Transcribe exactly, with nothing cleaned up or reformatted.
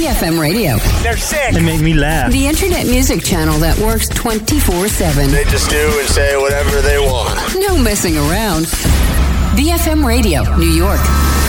F M Radio. They're sick. They make me laugh. The internet music channel that works twenty-four seven. They just do and say whatever they want. No messing around. V F M Radio, New York.